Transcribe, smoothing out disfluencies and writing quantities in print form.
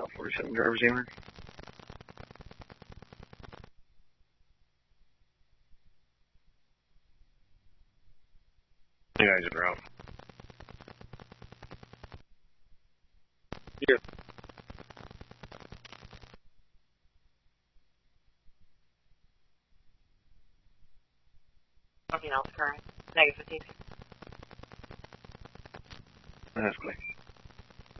South 47 driver Zimmer. You guys are out. Yeah. Nothing else current. Negative 15. That's clear.